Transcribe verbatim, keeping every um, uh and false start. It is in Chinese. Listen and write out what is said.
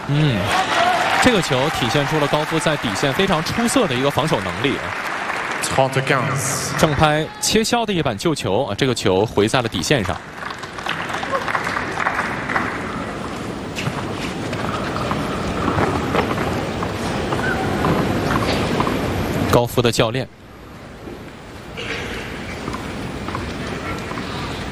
嗯，这个球体现出了高夫在底线非常出色的一个防守能力。正拍切削的一板救球啊，这个球回在了底线上。高夫的教练